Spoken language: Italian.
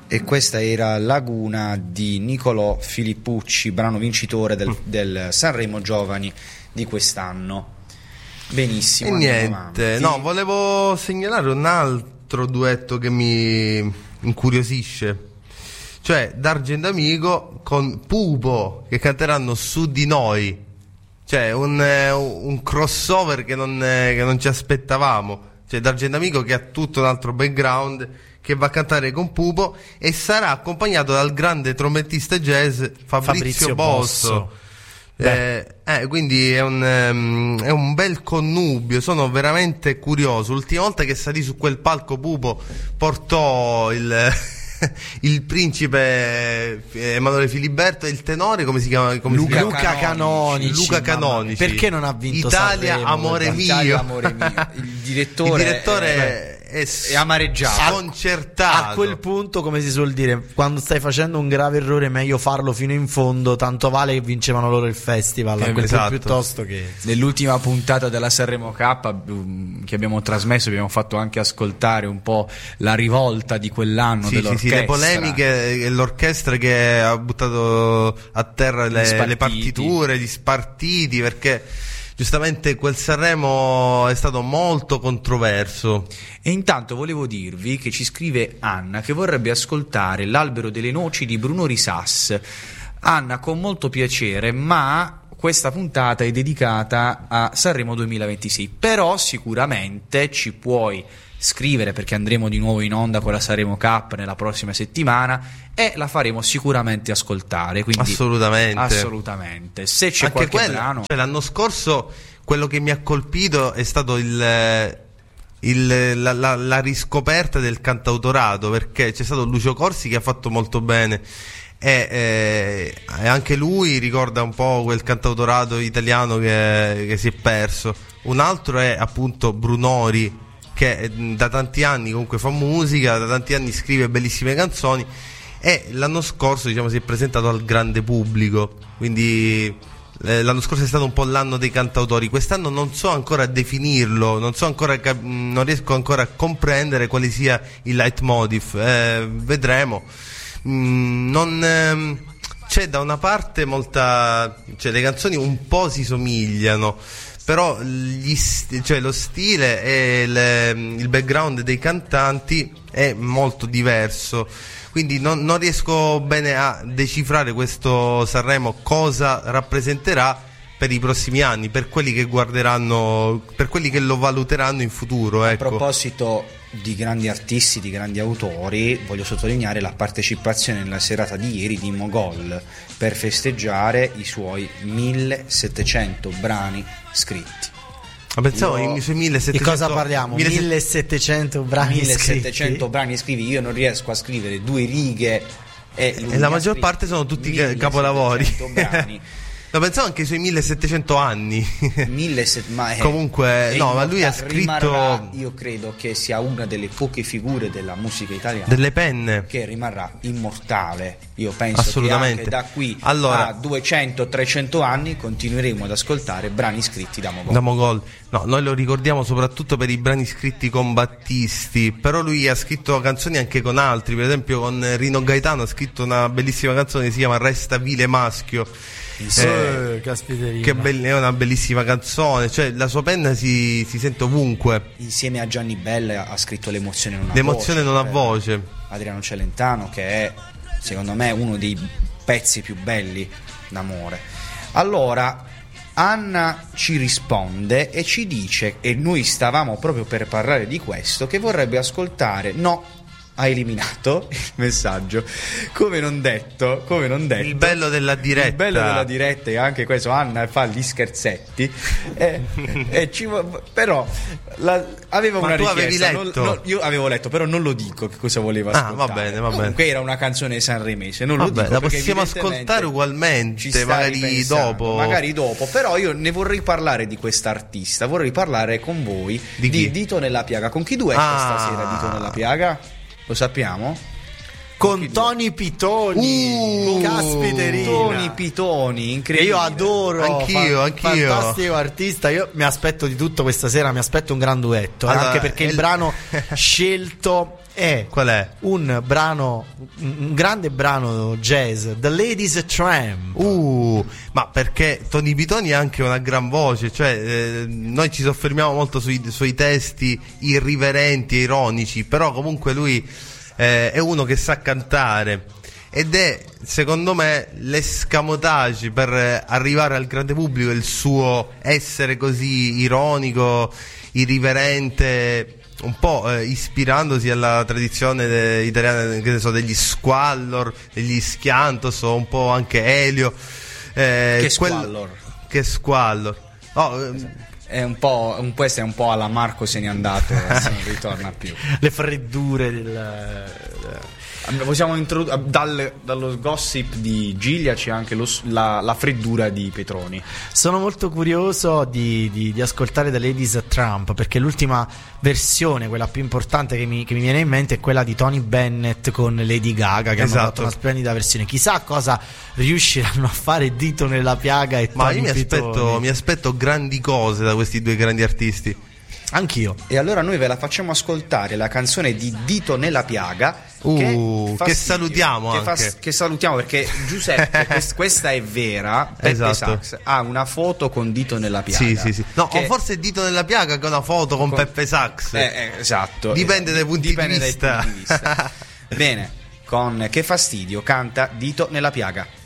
E questa era Laguna di Nicolò Filippucci, brano vincitore del Sanremo Giovani di quest'anno. Benissimo. E niente, no, volevo segnalare un altro duetto che mi incuriosisce, cioè D'Argento Amico con Pupo, che canteranno Su di noi, cioè un crossover che non ci aspettavamo. Cioè D'Argento Amico, che ha tutto un altro background, che va a cantare con Pupo e sarà accompagnato dal grande trombettista jazz Fabrizio Bosso. Quindi è un bel connubio. Sono veramente curioso. L'ultima volta che salì su quel palco Pupo portò il principe Emanuele Filiberto e il tenore, come si chiama? Luca Canonici. Luca Canonici. Perché non ha vinto Italia, Sanremo? Amore mio. Italia, amore mio. Il direttore è amareggiato, sconcertato. A quel punto, come si suol dire, quando stai facendo un grave errore è meglio farlo fino in fondo, tanto vale che vincevano loro il festival, esatto. Piuttosto che nell'ultima puntata della Sanremo Cup che abbiamo trasmesso, abbiamo fatto anche ascoltare un po' la rivolta di quell'anno dell'orchestra. Le polemiche e l'orchestra che ha buttato a terra le partiture, gli spartiti, perché giustamente quel Sanremo è stato molto controverso. E intanto volevo dirvi che ci scrive Anna che vorrebbe ascoltare L'albero delle noci di Bruno Risas. Anna, con molto piacere, ma questa puntata è dedicata a Sanremo 2026, però sicuramente ci puoi scrivere, perché andremo di nuovo in onda con la Sanremo Cup nella prossima settimana e la faremo sicuramente ascoltare, quindi assolutamente. Se c'è anche qualche brano, cioè, l'anno scorso quello che mi ha colpito è stato la riscoperta del cantautorato, perché c'è stato Lucio Corsi che ha fatto molto bene e anche lui ricorda un po' quel cantautorato italiano che si è perso. Un altro è appunto Brunori, che da tanti anni comunque fa musica, da tanti anni scrive bellissime canzoni e l'anno scorso, diciamo, si è presentato al grande pubblico, quindi l'anno scorso è stato un po' l'anno dei cantautori. Quest'anno non so ancora definirlo, non riesco ancora a comprendere quale sia il leitmotiv, vedremo. C'è da una parte cioè le canzoni un po' si somigliano, però lo stile e il background dei cantanti è molto diverso, quindi non riesco bene a decifrare questo Sanremo cosa rappresenterà per i prossimi anni, per quelli che guarderanno, per quelli che lo valuteranno in futuro, ecco. A proposito di grandi artisti, di grandi autori, voglio sottolineare la partecipazione nella serata di ieri di Mogol per festeggiare i suoi 1700 brani scritti. Pensavo i suoi 1700. Di cosa parliamo? 1700 brani 1700 brani scritti. Io non riesco a scrivere due righe e la maggior parte sono tutti capolavori. Brani. No, pensavo anche ai suoi 1700 anni. Comunque, no, ma lui ha scritto. Io credo che sia una delle poche figure della musica italiana delle penne che rimarrà immortale. Io penso assolutamente che anche da qui a 200-300 anni continueremo ad ascoltare brani scritti da Mogol. No, noi lo ricordiamo soprattutto per i brani scritti con Battisti, però lui ha scritto canzoni anche con altri, per esempio con Rino Gaetano ha scritto una bellissima canzone che si chiama Resta vile maschio. Che è una bellissima canzone, cioè la sua penna si sente ovunque. Insieme a Gianni Bella ha scritto L'emozione non ha voce. Adriano Celentano, che è secondo me uno dei pezzi più belli d'amore. Allora Anna ci risponde e ci dice, e noi stavamo proprio per parlare di questo, che vorrebbe ascoltare ha eliminato il messaggio, come non detto. Il bello della diretta è anche questo. Anna fa gli scherzetti però aveva una richiesta. Avevi letto? Io avevo letto, però non lo dico che cosa voleva ascoltare. Va bene. Comunque era una canzone sanremese, non lo dico, la possiamo ascoltare ugualmente, magari dopo, però io ne vorrei parlare di quest'artista, vorrei parlare con voi di Dito Nella Piaga. Con chi duetta stasera Dito Nella Piaga? Lo sappiamo? Con Tony Pitoni. Caspiterina. Tony Pitoni, incredibile. Io adoro. Anch'io. Fantastico artista. Io mi aspetto di tutto questa sera. Mi aspetto un gran duetto. Allora, anche perché il brano scelto è Qual è? un grande brano jazz, The Ladies Tramp. Ma perché Tony Pitoni ha anche una gran voce, cioè noi ci soffermiamo molto sui suoi testi irriverenti e ironici, però comunque lui è uno che sa cantare ed è, secondo me, l'escamotage per arrivare al grande pubblico, il suo essere così ironico, irriverente, un po' ispirandosi alla tradizione italiana, che ne so, degli Squallor, degli Schiantos, o un po' anche Elio. Squallor? Che Squallor? È un po', questo è un po' alla Marco se n'è andato, se non ritorna più. Le freddure Possiamo dallo gossip di Giglia c'è anche la freddura di Petroni. Sono molto curioso di ascoltare The Ladies Tramp, perché l'ultima versione, quella più importante che mi viene in mente, è quella di Tony Bennett con Lady Gaga, che hanno fatto una splendida versione. Chissà cosa riusciranno a fare Dito nella piaga e Ma Tony io mi aspetto grandi cose da questi due grandi artisti. Anch'io. E allora noi ve la facciamo ascoltare, la canzone di Dito nella piaga, che salutiamo che salutiamo, perché Giuseppe questa è vera. Peppe Sax ha una foto con Dito nella piaga. Sì. No, o forse Dito nella piaga che ha una foto con Peppe Sax. Esatto. Dipende dai punti di vista. Bene, con Che fastidio canta Dito nella piaga.